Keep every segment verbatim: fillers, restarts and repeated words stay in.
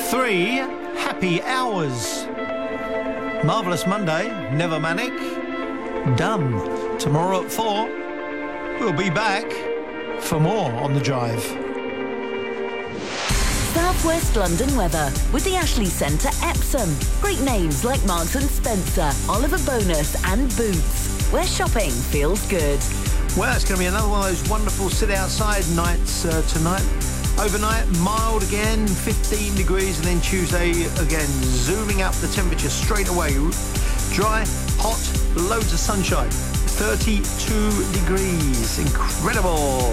Three happy hours. Marvellous Monday, never manic. Done. Tomorrow at four, we'll be back for more on The Drive. South West London weather with the Ashley Centre Epsom. Great names like Marks and Spencer, Oliver Bonus and Boots, where shopping feels good. Well, it's going to be another one of those wonderful sit-outside nights uh, tonight. Overnight, mild again, fifteen degrees, and then Tuesday again, zooming up the temperature straight away. Dry, hot, loads of sunshine. thirty-two degrees. Incredible.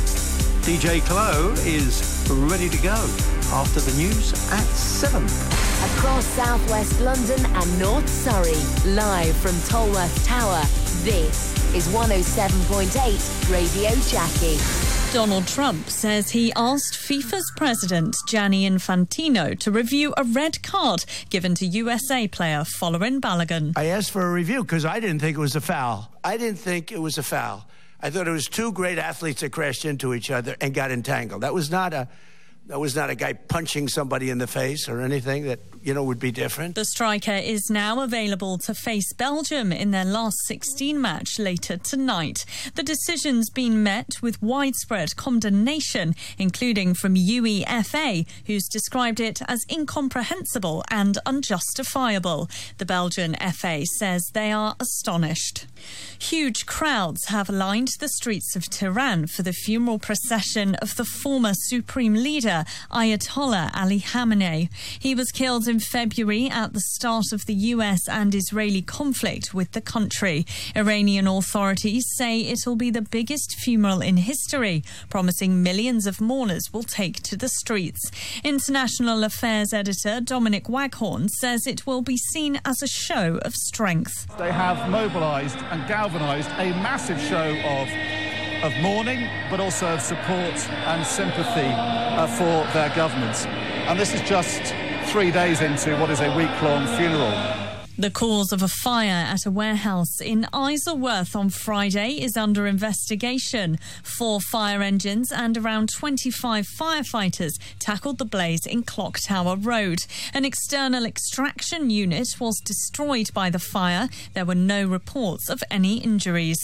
D J Clo is ready to go after the news at seven. Across South West London and North Surrey, live from Tolworth Tower, this is one oh seven point eight Radio Jackie. Donald Trump says he asked FIFA's president, Gianni Infantino, to review a red card given to U S A player Folarin Balogun. I asked for a review because I didn't think it was a foul. I didn't think it was a foul. I thought it was two great athletes that crashed into each other and got entangled. That was not a... That was not a guy punching somebody in the face or anything that, you know, would be different. The striker is now available to face Belgium in their last sixteen match later tonight. The decision's been met with widespread condemnation, including from UEFA, who's described it as incomprehensible and unjustifiable. The Belgian F A says they are astonished. Huge crowds have lined the streets of Tehran for the funeral procession of the former supreme leader, Ayatollah Ali Khamenei. He was killed in February at the start of the U S and Israeli conflict with the country. Iranian authorities say it'll be the biggest funeral in history, promising millions of mourners will take to the streets. International Affairs editor Dominic Waghorn says it will be seen as a show of strength. They have mobilised and galvanised a massive show of of mourning, but also of support and sympathy uh, for their governments. And this is just three days into what is a week-long funeral. The cause of a fire at a warehouse in Isleworth on Friday is under investigation. Four fire engines and around twenty-five firefighters tackled the blaze in Clock Tower Road. An external extraction unit was destroyed by the fire. There were no reports of any injuries.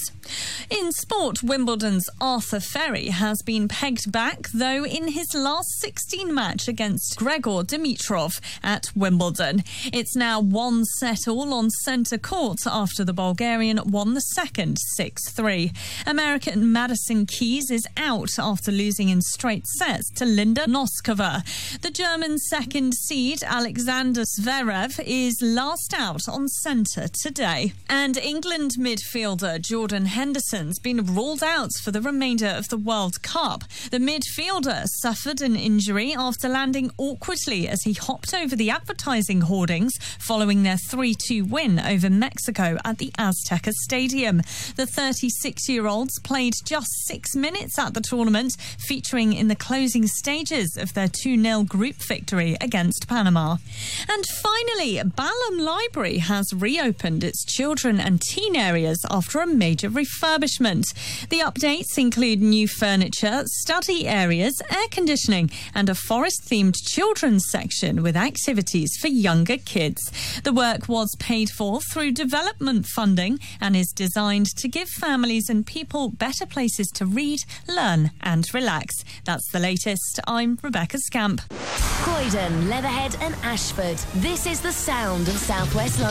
In sport, Wimbledon's Arthur Ferry has been pegged back, though, in his last sixteen match against Gregor Dimitrov at Wimbledon. It's now one set all on centre court after the Bulgarian won the second six three. American Madison Keys is out after losing in straight sets to Linda Noskova. The German second seed Alexander Zverev is last out on centre today. And England midfielder Jordan Henderson's been ruled out for the remainder of the World Cup. The midfielder suffered an injury after landing awkwardly as he hopped over the advertising hoardings following their three two win over Mexico at the Azteca Stadium. The thirty-six-year-olds played just six minutes at the tournament, featuring in the closing stages of their two nil group victory against Panama. And finally, Balham Library has reopened its children and teen areas after a major refurbishment. The updates include new furniture, study areas, air conditioning, and a forest-themed children's section with activities for younger kids. The work was paid for through development funding and is designed to give families and people better places to read, learn and relax. That's the latest. I'm Rebecca Scamp. Croydon, Leatherhead and Ashford. This is the sound of South West London.